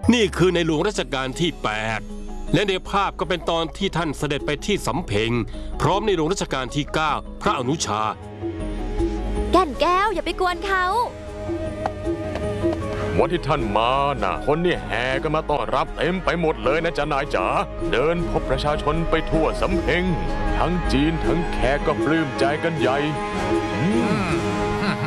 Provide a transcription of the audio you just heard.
นี่คือในหลวงรัชกาลที่ 8และในภาพก็เป็นตอนที่ท่านเสด็จไปที่สำเพ็งพร้อมในหลวงรัชกาลที่ 9พระอนุชาแก่นแก้วอย่าไปกวนเขาวันที่ท่านมาน่ะคนนี่แห่กันมาต้อนรับเต็มไปหมดเลยนะจ๊ะนายจ๋าเดินพบประชาชนไปทั่วสำเพ็งทั้งจีนทั้งแขกก็ปลื้มใจกันใหญ่